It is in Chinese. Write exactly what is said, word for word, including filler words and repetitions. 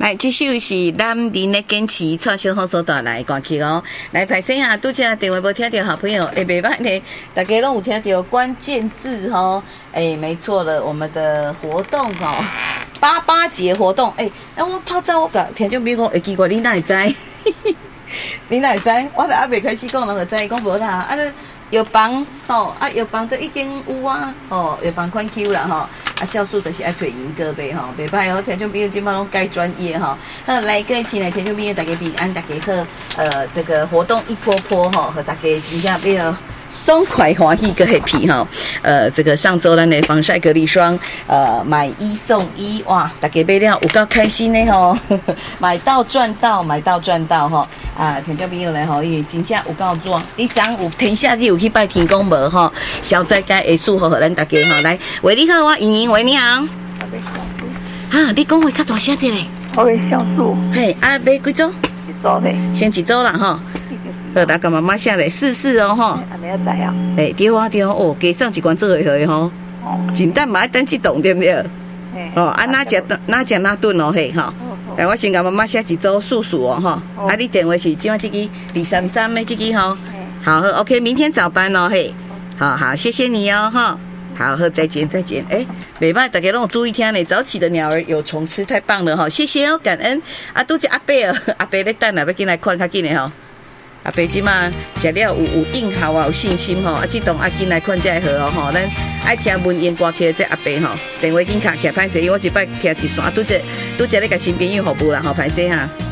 来，这首是咱人的坚持，创小好所带来的歌曲哦。来，歹势啊，拄则电话无听到好朋友，会袂歹呢？大家拢有听到关键字哦。哎，没错了，我们的活动哦，八八节活动。哎，那我透早我甲听众朋友讲，会奇怪，你哪会知？你哪会知？我著还袂开始讲，人就知讲无啦。啊，药房吼，啊药房都已经有啊，吼药房款 Q 啦吼。啊，酵素就是爱找银哥呗吼，袂歹哦。听众朋友今摆拢介专业吼。好，来各位亲爱听众朋友，大家平安，大家好。呃，这个活动一波波吼，和大家真正比较爽快欢喜个 happy 哈。呃，这个上周咱的防晒隔离霜，呃，买一送一，哇，大家买了有够开心的吼，买到赚到，买到赚到吼。啊，听众朋友来吼，伊真正有够壮。你昨有天下日有去拜天公无吼？消灾解会祝福互咱大家吼。来，喂，你好，我莹莹，喂，你好。 我买酵素。 哈，你讲话较大声一点。 我买酵素。 嘿，啊，买几组？ 一组嘞。 先一组啦吼。好，来，甲妈妈写咧，试试哦吼。 还没有知啊。 诶，对啊对啊，哦，加上一罐做会好的吼。哦。真等嘛，爱等一动对不对？哦，啊，哪食哪食哪顿哦嘿吼。来，我先甲妈妈写一组数数哦吼。啊，你电话是今晚这个二三三的这个吼。好好 ，OK， 明天早班哦嘿。好好，谢谢你哦哈。好，好，再见再见。哎，袂歹，大家拢有注意听咧。早起的鸟儿有虫吃，太棒了哈！谢谢哦，感恩。啊，拄只阿伯哦，阿伯咧等啊，要进来看较紧的吼。阿伯即马食了有有应效啊，有信心吼。啊，即栋啊进来看才会好哦吼。咱爱听文言歌曲这阿伯吼，电话紧卡起来歹势，我一摆听一线，啊，拄只拄只咧甲新朋友服务啦吼，歹势哈。